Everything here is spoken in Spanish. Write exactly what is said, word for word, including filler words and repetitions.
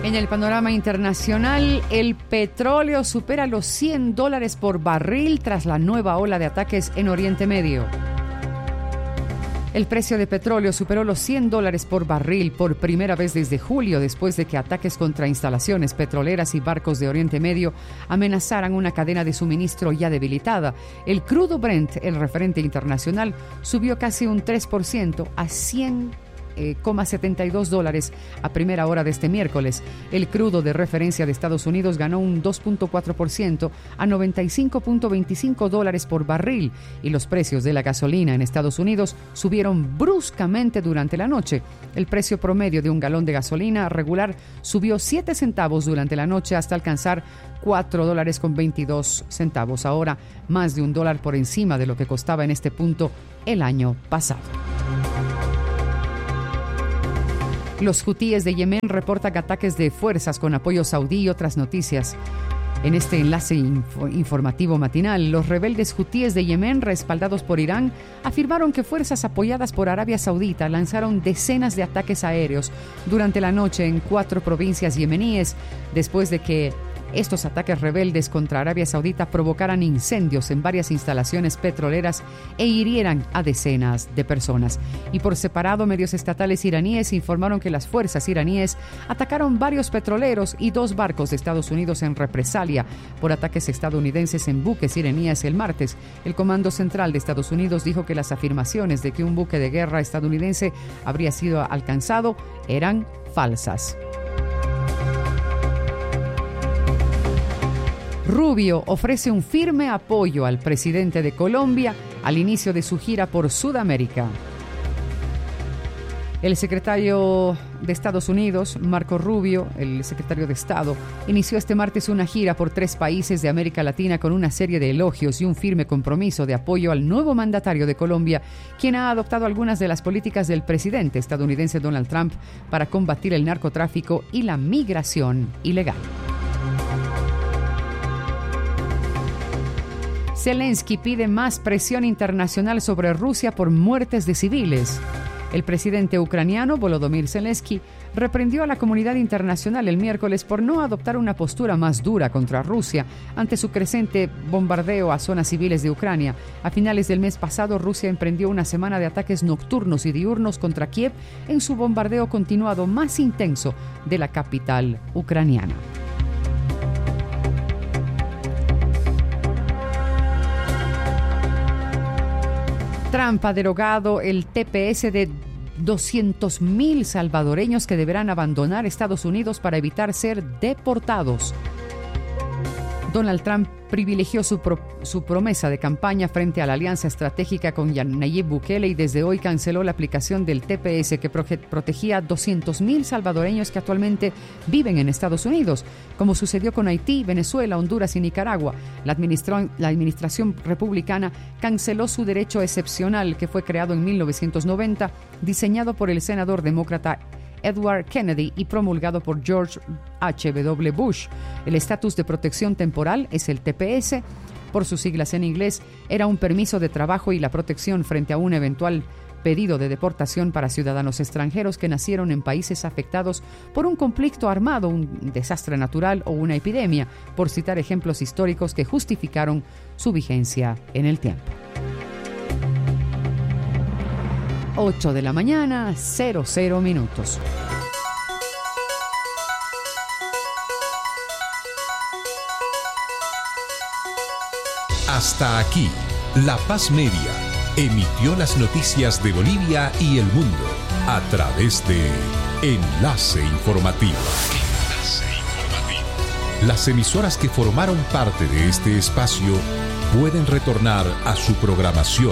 En el panorama internacional, el petróleo supera los cien dólares por barril tras la nueva ola de ataques en Oriente Medio. El precio de petróleo superó los cien dólares por barril por primera vez desde julio, después de que ataques contra instalaciones petroleras y barcos de Oriente Medio amenazaran una cadena de suministro ya debilitada. El crudo Brent, el referente internacional, subió casi un tres por ciento a cien coma setenta y dos dólares a primera hora de este miércoles. El crudo de referencia de Estados Unidos ganó un dos punto cuatro por ciento a noventa y cinco punto veinticinco dólares por barril, y los precios de la gasolina en Estados Unidos subieron bruscamente durante la noche. El precio promedio de un galón de gasolina regular subió siete centavos durante la noche hasta alcanzar cuatro dólares con veintidós centavos, ahora más de un dólar por encima de lo que costaba en este punto el año pasado. Los hutíes de Yemen reportan ataques de fuerzas con apoyo saudí y otras noticias. En este enlace info- informativo matinal, los rebeldes hutíes de Yemen, respaldados por Irán, afirmaron que fuerzas apoyadas por Arabia Saudita lanzaron decenas de ataques aéreos durante la noche en cuatro provincias yemeníes, después de que estos ataques rebeldes contra Arabia Saudita provocaran incendios en varias instalaciones petroleras e hirieran a decenas de personas. Y por separado, medios estatales iraníes informaron que las fuerzas iraníes atacaron varios petroleros y dos barcos de Estados Unidos en represalia por ataques estadounidenses en buques iraníes el martes. El Comando Central de Estados Unidos dijo que las afirmaciones de que un buque de guerra estadounidense habría sido alcanzado eran falsas. Rubio ofrece un firme apoyo al presidente de Colombia al inicio de su gira por Sudamérica. El secretario de Estados Unidos, Marco Rubio, el secretario de Estado, inició este martes una gira por tres países de América Latina con una serie de elogios y un firme compromiso de apoyo al nuevo mandatario de Colombia, quien ha adoptado algunas de las políticas del presidente estadounidense Donald Trump para combatir el narcotráfico y la migración ilegal. Zelensky pide más presión internacional sobre Rusia por muertes de civiles. El presidente ucraniano Volodymyr Zelensky reprendió a la comunidad internacional el miércoles por no adoptar una postura más dura contra Rusia ante su creciente bombardeo a zonas civiles de Ucrania. A finales del mes pasado, Rusia emprendió una semana de ataques nocturnos y diurnos contra Kiev en su bombardeo continuado más intenso de la capital ucraniana. Trump ha derogado el T P S de doscientos mil salvadoreños que deberán abandonar Estados Unidos para evitar ser deportados. Donald Trump privilegió su, pro, su promesa de campaña frente a la alianza estratégica con Nayib Bukele y desde hoy canceló la aplicación del T P S que proge, protegía a doscientos mil salvadoreños que actualmente viven en Estados Unidos, como sucedió con Haití, Venezuela, Honduras y Nicaragua. La, la administración republicana canceló su derecho excepcional que fue creado en mil novecientos noventa, diseñado por el senador demócrata Edward Kennedy y promulgado por George H W Bush. El estatus de protección temporal es el T P S, por sus siglas en inglés. Era un permiso de trabajo y la protección frente a un eventual pedido de deportación para ciudadanos extranjeros que nacieron en países afectados por un conflicto armado, un desastre natural o una epidemia, por citar ejemplos históricos que justificaron su vigencia en el tiempo. ocho de la mañana, cero cero minutos. Hasta aquí, La Paz Media emitió las noticias de Bolivia y el mundo a través de Enlace Informativo. Enlace Informativo. Las emisoras que formaron parte de este espacio pueden retornar a su programación